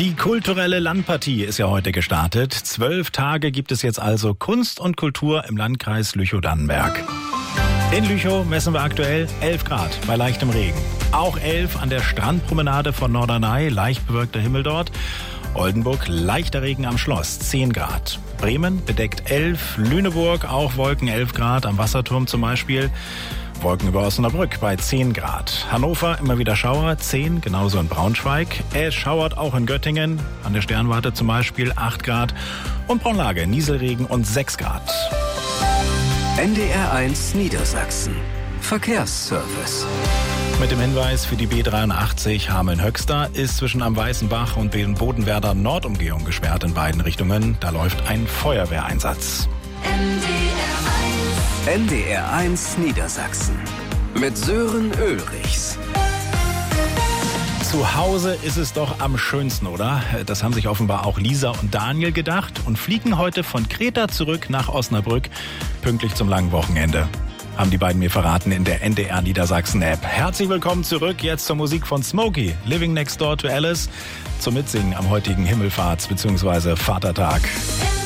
Die kulturelle Landpartie ist ja heute gestartet. 12 Tage gibt es jetzt also Kunst und Kultur im Landkreis Lüchow-Dannenberg. In Lüchow messen wir aktuell 11 Grad bei leichtem Regen. Auch 11 an der Strandpromenade von Norderney, leicht bewölkter Himmel dort. Oldenburg, leichter Regen am Schloss, 10 Grad. Bremen bedeckt 11, Lüneburg auch Wolken, 11 Grad, am Wasserturm zum Beispiel. Wolken über Osnabrück bei 10 Grad. Hannover immer wieder Schauer, 10, genauso in Braunschweig. Es schauert auch in Göttingen, an der Sternwarte zum Beispiel 8 Grad. Und Braunlage, Nieselregen und 6 Grad. NDR1 Niedersachsen. Verkehrsservice. Mit dem Hinweis für die B83 Hameln-Höxter ist zwischen am Weißen Bach und den Bodenwerder Nordumgehung gesperrt in beiden Richtungen. Da läuft ein Feuerwehreinsatz. NDR1 Niedersachsen. Mit Sören Ulrichs. Zu Hause ist es doch am schönsten, oder? Das haben sich offenbar auch Lisa und Daniel gedacht und fliegen heute von Kreta zurück nach Osnabrück, pünktlich zum langen Wochenende. Haben die beiden mir verraten in der NDR Niedersachsen App. Herzlich willkommen zurück, jetzt zur Musik von Smokey, Living Next Door to Alice, zum Mitsingen am heutigen Himmelfahrts- bzw. Vatertag.